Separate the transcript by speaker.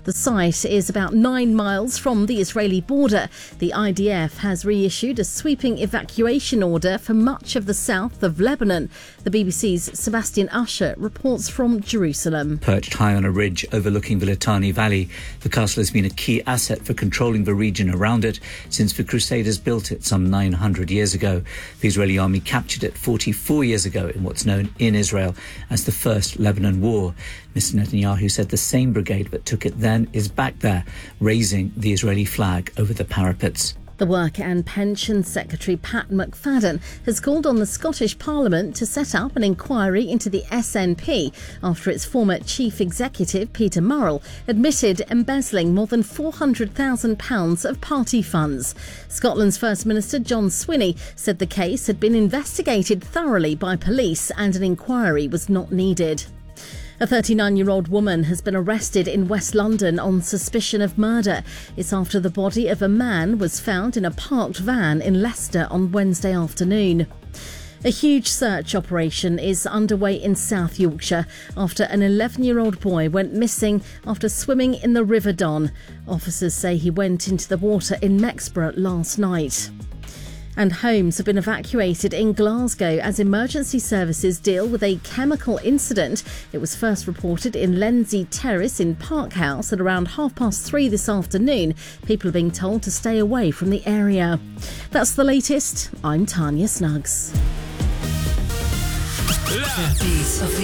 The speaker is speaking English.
Speaker 1: The site is about 9 miles from the Israeli border. The IDF has reissued a sweeping evacuation order for much of the south of Lebanon. The BBC's Sebastian Usher reports from Jerusalem.
Speaker 2: Perched high on a ridge overlooking the Litani Valley, the castle has been a key asset for controlling the region around it since the Crusaders built it some 900 years ago. The Israeli army captured it 44 years ago in what's known in Israel as the First Lebanon War. Mr. Netanyahu said the same brigade that took it then is back there, raising the Israeli flag over the parapets.
Speaker 1: The Work and Pensions Secretary Pat McFadden has called on the Scottish Parliament to set up an inquiry into the SNP after its former chief executive Peter Murrell admitted embezzling more than £400,000 of party funds. Scotland's First Minister John Swinney said the case had been investigated thoroughly by police and an inquiry was not needed. A 39-year-old woman has been arrested in West London on suspicion of murder. It's after the body of a man was found in a parked van in Leicester on Wednesday afternoon. A huge search operation is underway in South Yorkshire after an 11-year-old boy went missing after swimming in the River Don. Officers say he went into the water in Mexborough last night. And homes have been evacuated in Glasgow as emergency services deal with a chemical incident. It was first reported in Lenzie Terrace in Parkhouse at around 3:30 this afternoon. People are being told to stay away from the area. That's the latest. I'm Tanya Snuggs.